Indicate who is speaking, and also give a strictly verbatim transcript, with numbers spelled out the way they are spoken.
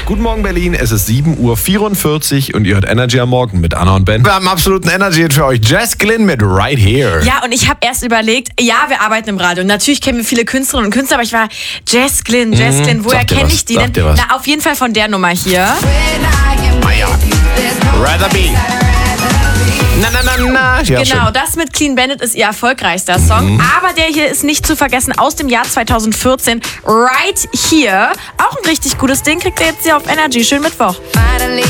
Speaker 1: Guten Morgen Berlin, es ist sieben Uhr vierundvierzig und ihr hört Energy am Morgen mit Anna und Ben. Wir haben absoluten Energy für euch. Jess Glynn mit Right Here.
Speaker 2: Ja, und ich habe erst überlegt, ja, wir arbeiten im Radio. Und natürlich kennen wir viele Künstlerinnen und Künstler, aber ich war Jess Glynn, Jess Glynn, woher kenne ich die denn? Na, auf jeden Fall von der Nummer hier.
Speaker 1: Ah ja. Rather Be. Na, na, na, na. Ja,
Speaker 2: genau,
Speaker 1: schön.
Speaker 2: das mit Clean Bandit ist ihr erfolgreichster Song. Mhm. Aber der hier ist nicht zu vergessen, aus dem Jahr zweitausendvierzehn. Right Here. Auch ein richtig gutes Ding, kriegt ihr jetzt hier auf Energy. Schönen Mittwoch.